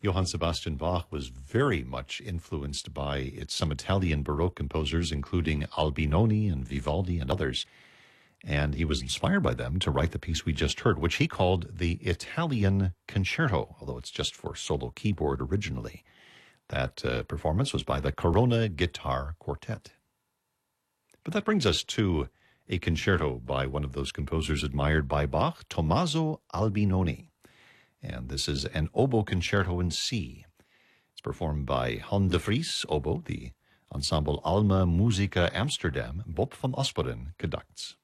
Johann Sebastian Bach was very much influenced by some Italian Baroque composers, including Albinoni and Vivaldi and others. And he was inspired by them to write the piece we just heard, which he called the Italian Concerto, although it's just for solo keyboard originally. That performance was by the Corona Guitar Quartet. But that brings us to a concerto by one of those composers admired by Bach, Tommaso Albinoni. And this is an oboe concerto in C. It's performed by Han de Vries, oboe, the ensemble Alma Musica Amsterdam, Bob van Asperen conducts.